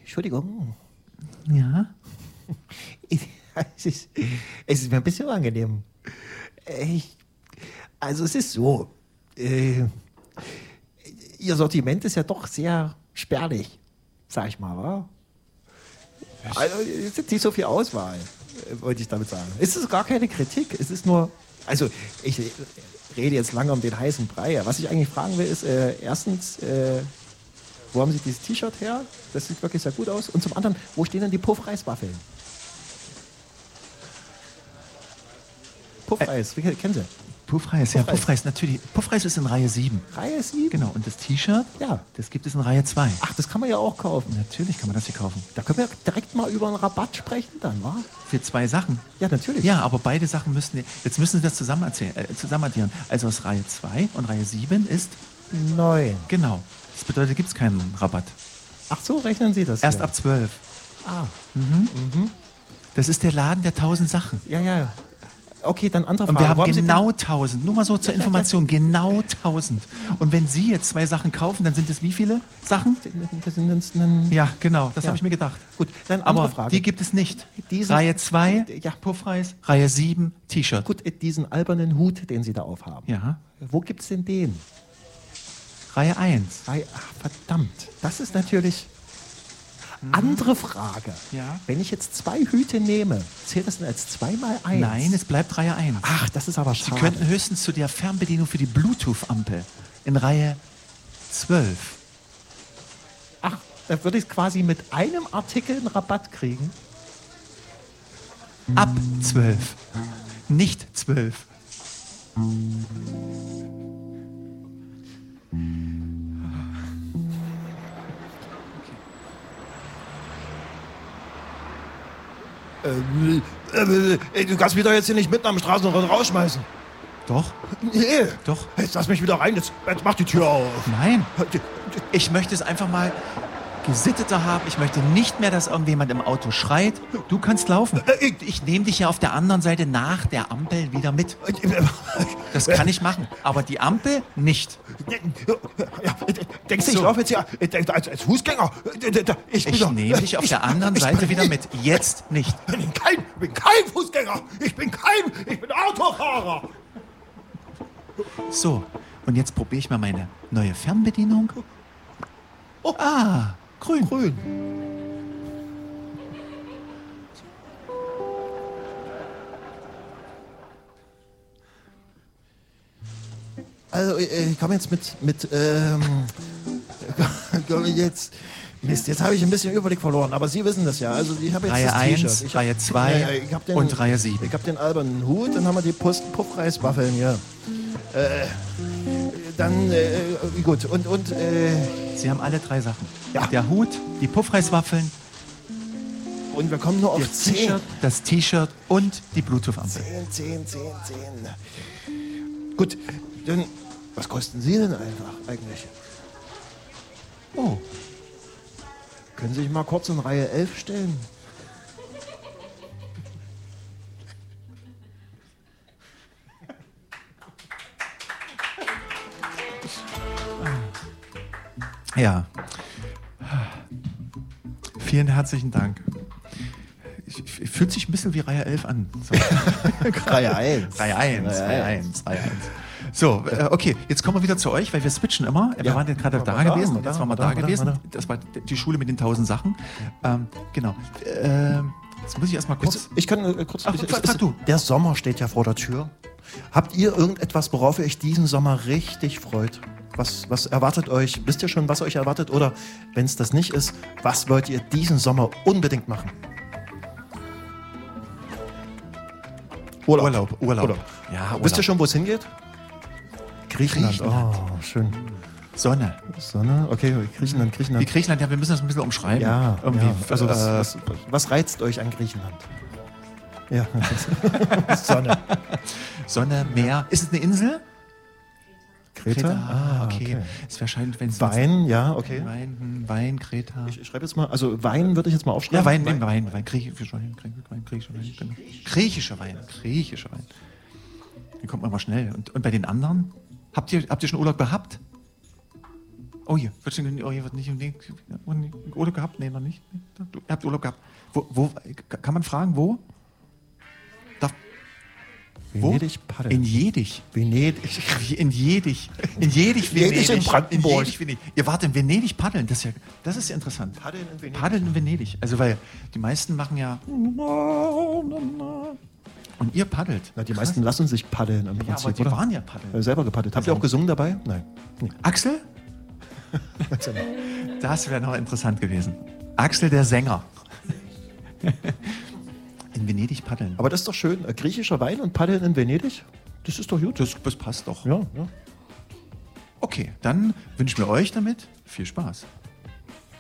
Entschuldigung. Ja? Es ist mir ein bisschen unangenehm. Also es ist so, Ihr Sortiment ist ja doch sehr spärlich, sag ich mal, wa? Also es ist nicht so viel Auswahl, wollte ich damit sagen. Es ist gar keine Kritik, es ist nur, also ich rede jetzt lange um den heißen Brei. Was ich eigentlich fragen will, ist erstens, wo haben Sie dieses T-Shirt her? Das sieht wirklich sehr gut aus. Und zum anderen, wo stehen denn die Puffreiswaffeln? Puffreis, wie kennen Sie? Puffreis, ja, Puffreis, natürlich. Puffreis ist in Reihe 7. Reihe 7? Genau, und das T-Shirt, ja, das gibt es in Reihe 2. Ach, das kann man ja auch kaufen. Natürlich kann man das hier kaufen. Da können wir direkt mal über einen Rabatt sprechen dann, wa? Für 2 Sachen. Ja, natürlich. Ja, aber beide Sachen müssen, jetzt müssen Sie das zusammen addieren. Also aus Reihe 2 und Reihe 7 ist 9. Genau. Das bedeutet, gibt es keinen Rabatt. Ach so, rechnen Sie das? Erst hier. ab 12. Ah. Das ist der Laden der 1000 Sachen. Ja, ja. Okay, dann andere Und Frage. wir haben Wo Sie genau 1000. Nur mal so zur Information, genau 1000. Und wenn Sie jetzt 2 Sachen kaufen, dann sind es wie viele Sachen? Das sind Ja, genau, das Ja. habe ich mir gedacht. Gut, dann andere Aber Frage. die gibt es nicht. Diesen- Reihe 2, Ja. Puffreis, Reihe 7, T-Shirt. Gut, diesen albernen Hut, den Sie da aufhaben. Ja. Wo gibt's denn den? Reihe 1. Ach, verdammt. Das ist natürlich... Andere Frage. Ja. Wenn ich jetzt 2 Hüte nehme, zählt das denn als 2 mal 1? Nein, es bleibt Reihe 1. Ach, das ist aber Sie schade. könnten höchstens zu der Fernbedienung für die Bluetooth-Ampel in Reihe 12. Ach, da würde ich quasi mit einem Artikel einen Rabatt kriegen. Ab 12. Nicht 12. Du kannst mich doch jetzt hier nicht mitten am Straßenrand rausschmeißen. Doch, Nee. doch. Jetzt lass mich wieder rein, jetzt mach die Tür auf. Nein. Ich möchte es einfach mal gesitteter haben. Ich möchte nicht mehr, dass irgendjemand im Auto schreit. Du kannst laufen. Ich nehme dich ja auf der anderen Seite nach der Ampel wieder mit. Das kann ich machen. Aber die Ampel nicht. Ja, denkst du, ich So. laufe jetzt hier als Fußgänger? Ich nehme dich auf der anderen Seite wieder mit. Jetzt nicht. Ich bin kein Fußgänger. Ich bin Autofahrer. So, und jetzt probiere ich mal meine neue Fernbedienung. Oh. Ah, grün. Grün. Also, ich komme jetzt komm jetzt. Mist, jetzt habe ich ein bisschen Überblick verloren, aber Sie wissen das ja. Also ich habe jetzt Reihe das 1, T-Shirt. Ich hab- Reihe 2 ich hab den- und Reihe 7. Ich habe den albernen Hut, dann haben wir die Puffreiswaffeln hier. Dann, gut, und Sie haben alle 3 Sachen. Ja. Der Hut, die Puffreiswaffeln, wir kommen nur auf das 10. T-Shirt, das T-Shirt und die Bluetooth-Ampel. 10. Gut, dann, was kosten Sie denn eigentlich? Oh, Können Sie sich mal kurz in Reihe 11 stellen? ja. Vielen herzlichen Dank. Fühlt sich ein bisschen wie Reihe 11 an. So. Reihe 1. Reihe 1. So, okay, jetzt kommen wir wieder zu euch, weil wir switchen immer. Wir Ja. waren jetzt gerade Waren da wir da, gewesen, waren wir jetzt da, waren wir waren da wir da, gewesen. waren wir Das war die Schule mit den 1000 Sachen. Genau. Jetzt muss ich erstmal kurz... Ich kann kurz... Ach, frag du. Der Sommer steht ja vor der Tür. Habt ihr irgendetwas, worauf ihr euch diesen Sommer richtig freut? Was erwartet euch? Wisst ihr schon, was euch erwartet? Oder wenn es das nicht ist, was wollt ihr diesen Sommer unbedingt machen? Urlaub. Ja, Urlaub. Wisst ihr schon, wo es hingeht? Griechenland. Oh, schön. Sonne. Sonne, okay, Griechenland. Wie Griechenland, ja, wir müssen das ein bisschen umschreiben. Ja, Irgendwie. ja. Also was reizt euch an Griechenland? Ja, Sonne. Sonne, Meer. Ist es eine Insel? Kreta? Ah, okay. Es wäre scheinbar, wenn es Wein, ja, okay. Wein, Kreta. Ich schreibe jetzt mal, also Wein würde ich jetzt mal aufschreiben. Ja, Wein, griechischer Wein. Genau. Griechischer Wein. Dann kommt man mal schnell. Und bei den anderen? Habt ihr schon Urlaub gehabt? Oh, hier wird nicht Urlaub gehabt? Nee, noch nicht. Ihr habt Urlaub gehabt. Wo kann man fragen, wo? Venedig, paddeln. In Jedig. Venedig. In Jedig. In Jedig, Venedig in Brandenburg. Ihr wart in Venedig paddeln. Das ist ja interessant. Paddeln in Venedig. Paddeln in Venedig. Also, weil die meisten machen ja. Und ihr paddelt. Na, die meisten lassen sich paddeln im Prinzip. Ja, aber die waren ja paddeln. Selber gepaddelt. Habt ihr auch gesungen dabei? Nein. Nee. Axel? Das wäre noch interessant gewesen. Axel, der Sänger. In Venedig paddeln. Aber das ist doch schön. Griechischer Wein und Paddeln in Venedig? Das ist doch gut. Das passt doch. Ja. Okay, dann wünschen wir euch damit viel Spaß.